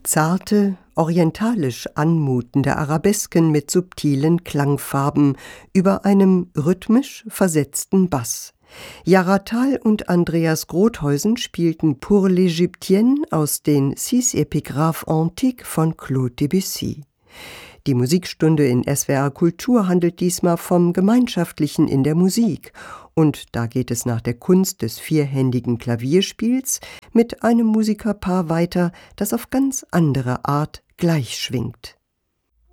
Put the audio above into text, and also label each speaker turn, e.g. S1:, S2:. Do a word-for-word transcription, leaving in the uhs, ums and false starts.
S1: Zarte, orientalisch anmutende Arabesken mit subtilen Klangfarben über einem rhythmisch versetzten Bass. Jara Thal und Andreas Grotheusen spielten Pour l'Égyptienne aus den Six Épigraphes Antiques von Claude Debussy. Die Musikstunde in S W R Kultur handelt diesmal vom Gemeinschaftlichen in der Musik. Und da geht es nach der Kunst des vierhändigen Klavierspiels mit einem Musikerpaar weiter, das auf ganz andere Art gleich schwingt.